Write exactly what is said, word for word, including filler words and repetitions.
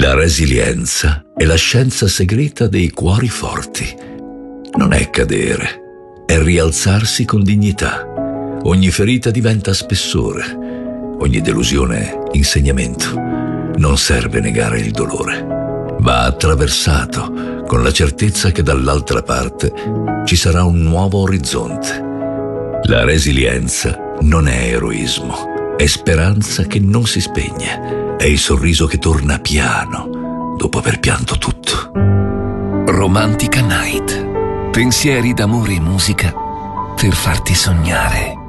La resilienza è la scienza segreta dei cuori forti. Non è cadere, è rialzarsi con dignità. Ogni ferita diventa spessore, ogni delusione insegnamento. Non serve negare il dolore. Va attraversato con la certezza che dall'altra parte ci sarà un nuovo orizzonte. La resilienza non è eroismo, è speranza che non si spegne, è il sorriso che torna piano dopo aver pianto tutto. Romantica Night. Pensieri d'amore e musica per farti sognare.